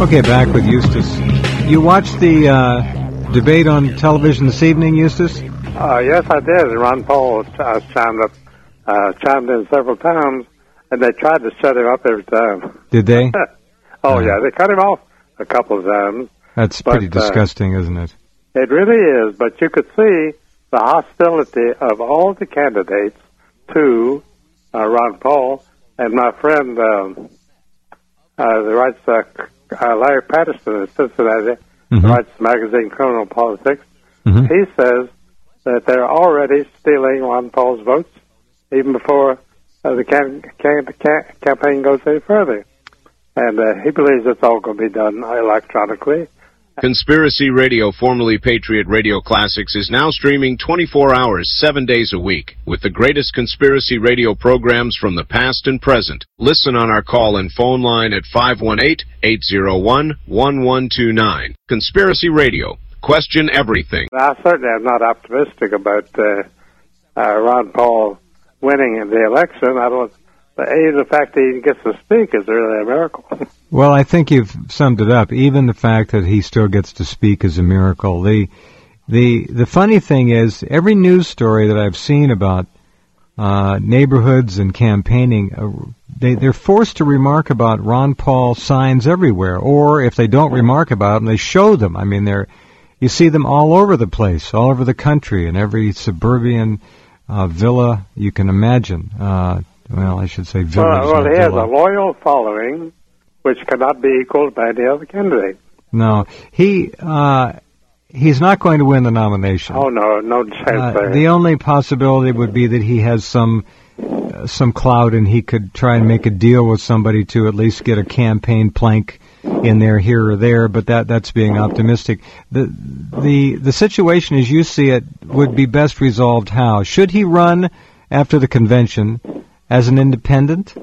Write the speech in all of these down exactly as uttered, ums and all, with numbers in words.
Okay, back with Eustace. You watched the uh, debate on television this evening, Eustace? Uh, yes, I did. Ron Paul uh, chimed up, uh, chimed in several times, and they tried to shut him up every time. Did they? oh, uh, yeah, they cut him off a couple of times. That's but, pretty disgusting, uh, isn't it? It really is, but you could see the hostility of all the candidates to uh, Ron Paul, and my friend, um, uh, the writes, uh, uh, Larry Patterson of Cincinnati, mm-hmm. writes the magazine Criminal Politics. Mm-hmm. He says that they're already stealing Ron Paul's votes even before uh, the can- can- can- campaign goes any further. And uh, he believes it's all going to be done electronically. Conspiracy Radio, formerly Patriot Radio Classics, is now streaming twenty-four hours, seven days a week, with the greatest conspiracy radio programs from the past and present. Listen on our call and phone line at five one eight, eight zero one, one one two nine. Conspiracy Radio. Question everything. I certainly am not optimistic about uh, uh, Ron Paul winning in the election. I don't. But even the fact that he gets to speak is really a miracle. Well, I think you've summed it up. Even the fact that he still gets to speak is a miracle. The the the funny thing is, every news story that I've seen about uh, neighborhoods and campaigning, uh, they they're forced to remark about Ron Paul signs everywhere, or if they don't remark about them, they show them. I mean, they're you see them all over the place, all over the country, in every suburban uh, villa you can imagine. Uh, Well, I should say village. Well, well he villa. has a loyal following, which cannot be equaled by any other candidate. No, he uh, he's not going to win the nomination. Oh no, no chance there. Uh, the only possibility would be that he has some uh, some clout, and he could try and make a deal with somebody to at least get a campaign plank in there, here or there. But that that's being optimistic. the the The situation, as you see it, would be best resolved how? Should he run after the convention as an independent?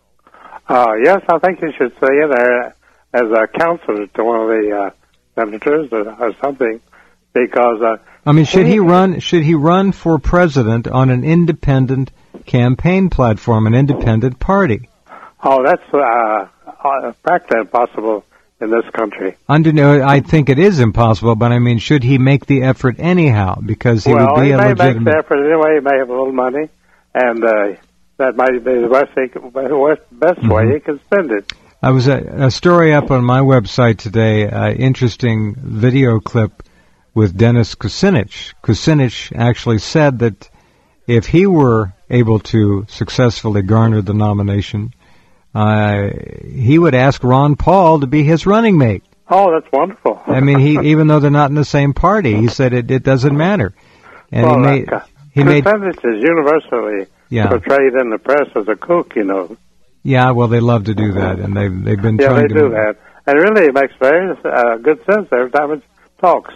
Uh, yes, I think you should say it uh, as a counselor to one of the uh, senators or, or something, because. Uh, I mean, should he run? Should he run for president on an independent campaign platform, an independent party? Oh, that's uh, uh, practically impossible in this country. Under, no, I think it is impossible, but I mean, should he make the effort anyhow? Because he well, would be he a may legitimate. make the effort anyway. He may have a little money, and. Uh, That might be the best, best way mm-hmm. he can spend it. I was a, a story up on my website today, uh, interesting video clip with Dennis Kucinich. Kucinich actually said that if he were able to successfully garner the nomination, uh, he would ask Ron Paul to be his running mate. Oh, that's wonderful. I mean, he even though they're not in the same party, he said it, it doesn't matter. And well, he made, uh, he made Kucinich is universally Yeah. portrayed in the press as a kook, you know. Yeah, well, they love to do that, and they've they've been yeah, trying they to do that, and really it makes very uh, good sense every time it talks.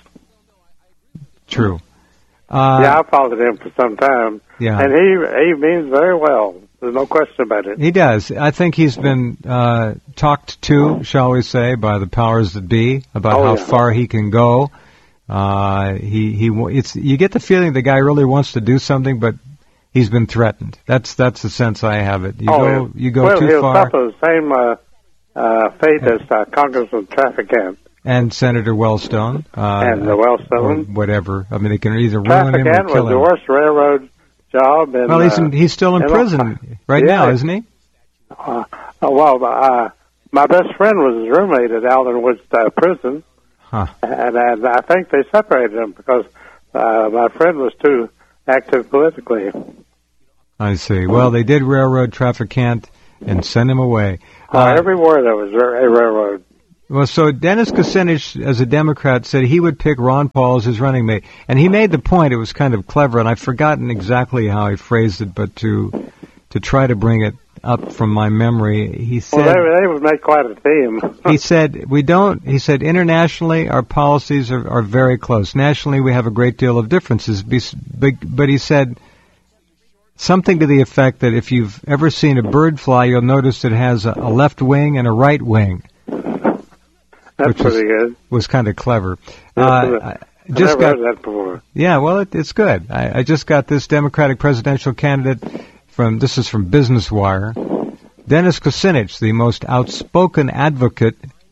True. Uh, yeah, I followed him for some time, yeah, and he he means very well. There's no question about it. He does. I think he's been uh, talked to, shall we say, by the powers that be about oh, how yeah. far he can go. Uh, he he. It's you get the feeling the guy really wants to do something, but he's been threatened. That's that's the sense I have it. You oh, go yeah. you go well, too he'll far. suffer the same uh, uh, fate as uh, Congressman Traficant. And Senator Wellstone. Uh, and the Wellstone. Or whatever. I mean, they can either ruin him or Traficant kill was him. the worst railroad job. In, well, he's in, uh, he's still in, in prison right yeah. now, isn't he? Uh, well, uh, my best friend was his roommate at Alden Woods uh, prison. Huh. And, and I think they separated him because uh, my friend was too active politically. I see. Well, they did railroad Traficant and send him away. Uh, uh, everywhere there was a railroad. Well, so Dennis Kucinich, as a Democrat, said he would pick Ron Paul as his running mate. And he made the point, it was kind of clever, and I've forgotten exactly how he phrased it, but to to try to bring it up from my memory, he said... Well, they, they would make quite a team. He said, we don't, he said, internationally, our policies are, are very close. Nationally, we have a great deal of differences. But, but he said something to the effect that if you've ever seen a bird fly, you'll notice it has a, a left wing and a right wing. That's pretty was, good. Was kind of clever. Yeah, uh, I just never got, heard that before. Yeah, well, it, it's good. I, I just got this Democratic presidential candidate from, this is from Business Wire, Dennis Kucinich, the most outspoken advocate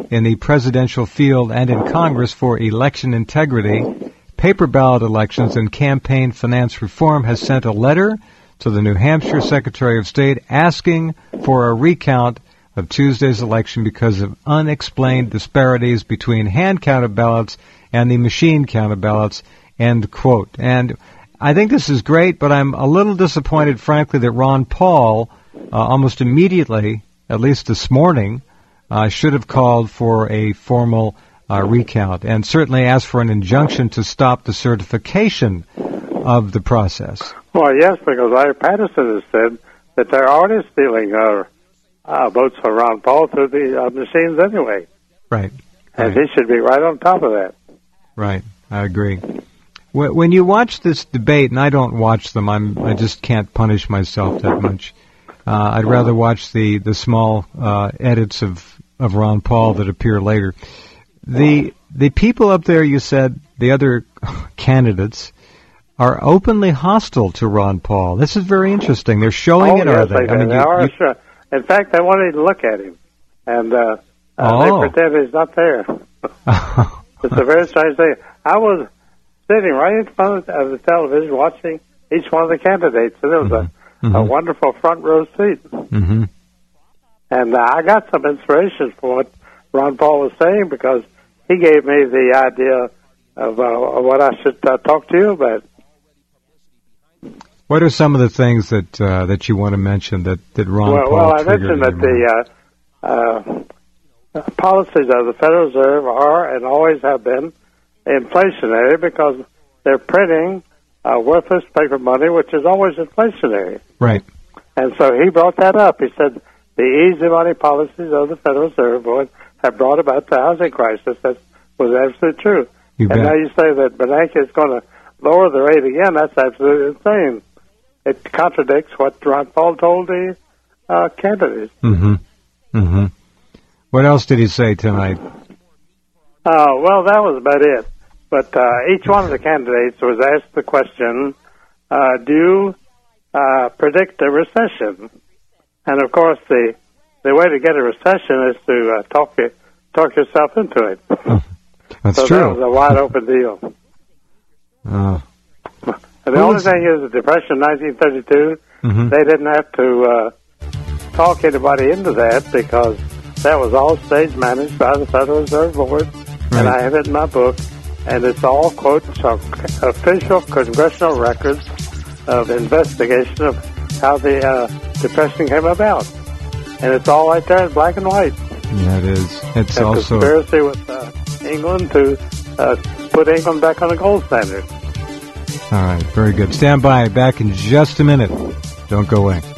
in the presidential field and in Congress for election integrity, paper ballot elections, and campaign finance reform, has sent a letter to the New Hampshire Secretary of State asking for a recount of Tuesday's election because of unexplained disparities between hand-counted ballots and the machine-counted ballots, end quote. And I think this is great, but I'm a little disappointed, frankly, that Ron Paul uh, almost immediately, at least this morning, uh, should have called for a formal uh, recount and certainly asked for an injunction to stop the certification of the process. Well, yes, because Larry Patterson has said that they're already stealing uh, uh, votes for Ron Paul through the uh, machines anyway. Right. And right. he should be right on top of that. Right. I agree. When you watch this debate, and I don't watch them, I'm, I just can't punish myself that much. Uh, I'd rather watch the, the small uh, edits of, of Ron Paul that appear later. The the people up there, you said, the other candidates, are openly hostile to Ron Paul. This is very interesting. They're showing oh, it, yes, are they? they I mean, they you, are you, sure. In fact, they won't even look at him, and uh, uh, oh. they pretend he's not there. It's a very strange thing. I was sitting right in front of the television watching each one of the candidates, and it was mm-hmm. a, mm-hmm. a wonderful front row seat. Mm-hmm. And uh, I got some inspiration for what Ron Paul was saying because he gave me the idea of, uh, of what I should uh, talk to you about. What are some of the things that uh, that you want to mention that, that Ron well, Paul Well, I triggered mentioned that the uh, uh, policies of the Federal Reserve are and always have been inflationary because they're printing uh, worthless paper money, which is always inflationary. Right. And so he brought that up. He said the easy money policies of the Federal Reserve Board have brought about the housing crisis. That was absolutely true. You and bet. now you say that Bernanke is going to lower the rate again. That's absolutely insane. It contradicts what Ron Paul told the uh, candidates. Mm-hmm. Mm-hmm. What else did he say tonight? Uh, well, that was about it. But uh, each one of the candidates was asked the question, uh, do you uh, predict a recession? And, of course, the the way to get a recession is to uh, talk you, talk yourself into it. That's so true. that was a wide-open deal. Uh, and the only was... thing is the Depression of nineteen thirty-two, mm-hmm. they didn't have to uh, talk anybody into that because that was all stage managed by the Federal Reserve Board. Right. And I have it in my book. And it's all, quote, official congressional records of investigation of how the uh, Depression came about. And it's all right there in black and white. Yeah, it is. It's a also... conspiracy with uh, England to uh, put England back on the gold standard. All right, very good. Stand by. Back in just a minute. Don't go away.